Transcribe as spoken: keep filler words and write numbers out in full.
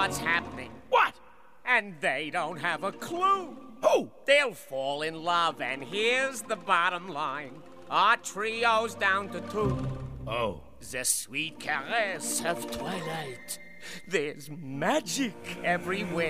what's happening. What? And they don't have a clue. Who? They'll fall in love, and here's the bottom line. Our trio's down to two. Oh. The sweet caress of twilight. There's magic everywhere.